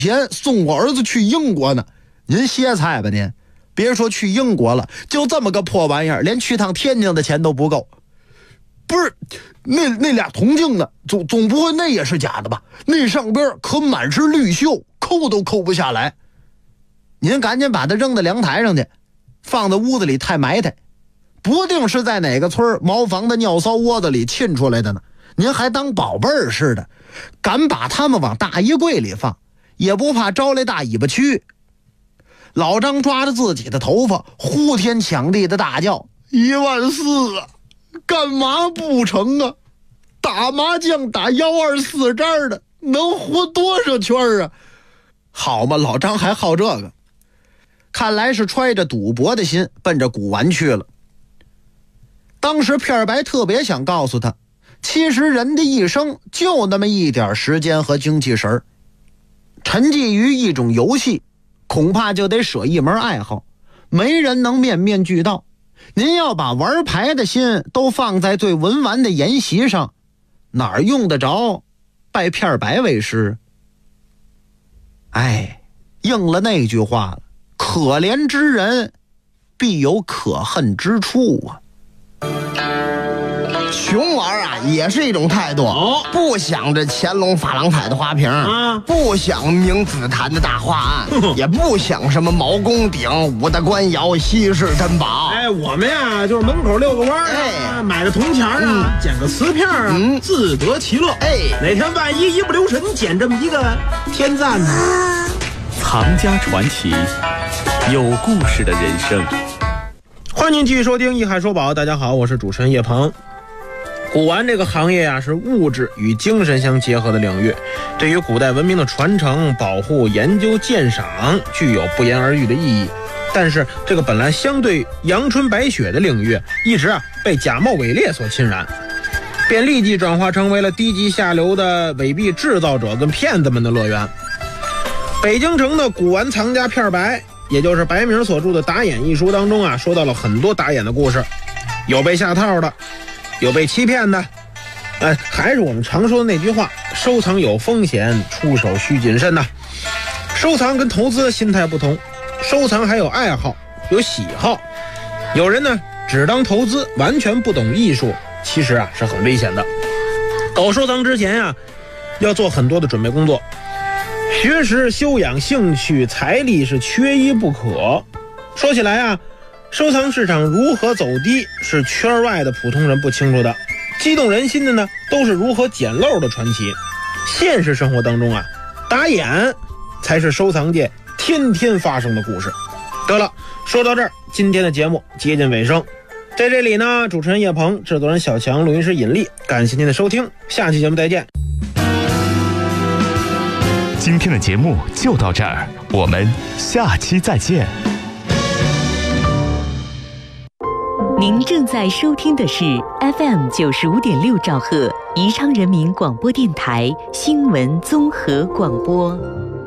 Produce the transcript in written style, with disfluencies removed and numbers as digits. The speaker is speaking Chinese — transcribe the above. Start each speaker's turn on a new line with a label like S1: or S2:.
S1: 前送我儿子去英国呢，您歇菜吧您，别说去英国了，就这么个破玩意儿，连去趟天津的钱都不够。不是，那俩铜镜呢，总不会那也是假的吧？那上边可满是绿锈，扣都扣不下来。您赶紧把它扔到阳台上去，放在屋子里太埋汰，不定是在哪个村茅房的尿骚窝子里沁出来的呢。您还当宝贝儿似的，敢把他们往大衣柜里放，也不怕招来大尾巴蛆。老张抓着自己的头发，呼天抢地的大叫：14000啊！干嘛不成啊？打麻将打124这的，能活多少圈啊？好嘛，老张还好这个，看来是揣着赌博的心奔着古玩去了。当时片白特别想告诉他，其实人的一生就那么一点时间和精气神，沉寂于一种游戏，恐怕就得舍一门爱好，没人能面面俱到。您要把玩牌的心都放在最文玩的筵席上，哪儿用得着拜片白为师？哎，应了那句话了，可怜之人必有可恨之处啊。
S2: 穷玩啊，也是一种态度。不想这乾隆珐琅彩的花瓶不想明紫檀的大画案，也不想什么毛公鼎、五大官窑、稀世珍宝。
S3: 哎，我们呀就是门口遛个弯啊，买个铜钱啊，捡个瓷片啊，自得其乐。哪天万一一不留神捡这么一个天赞呢？
S4: 藏家传奇，有故事的人生。
S3: 欢迎继续收听《一海说宝》，大家好，我是主持人叶鹏。古玩这个行业啊，是物质与精神相结合的领域，对于古代文明的传承、保护、研究、鉴赏具有不言而喻的意义。但是这个本来相对阳春白雪的领域，一直被假冒伪劣所侵染，便立即转化成为了低级下流的伪币制造者跟骗子们的乐园。北京城的古玩藏家片白，也就是白明所著的《打眼》一书当中啊，说到了很多打眼的故事，有被下套的，有被欺骗的，还是我们常说的那句话，收藏有风险，出手需谨慎呐。收藏跟投资的心态不同，收藏还有爱好，有喜好。有人呢只当投资，完全不懂艺术，其实是很危险的。搞收藏之前要做很多的准备工作，学识、修养、兴趣、财力是缺一不可。说起来收藏市场如何走低，是圈外的普通人不清楚的。激动人心的呢，都是如何捡漏的传奇。现实生活当中打眼才是收藏界天天发生的故事。得了，说到这儿，今天的节目接近尾声。在这里呢，主持人叶鹏，制作人小强，录音师尹丽，感谢您的收听，下期节目再见。
S4: 今天的节目就到这儿，我们下期再见。
S5: 您正在收听的是 FM 95.6兆赫宜昌人民广播电台新闻综合广播。